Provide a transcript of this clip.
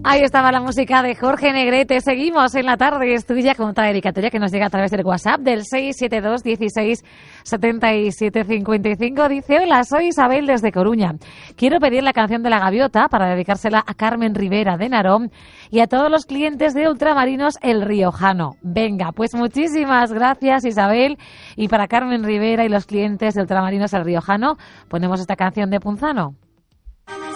Ahí estaba la música de Jorge Negrete. Seguimos en la tarde. Es tuya con otra dedicatoria que nos llega a través del WhatsApp del 672 16 77 55. Dice: hola, soy Isabel desde Coruña. Quiero pedir la canción de La Gaviota para dedicársela a Carmen Rivera de Narón y a todos los clientes de Ultramarinos El Riojano. Venga, pues muchísimas gracias, Isabel. Y para Carmen Rivera y los clientes de Ultramarinos El Riojano, ponemos esta canción de Punzano.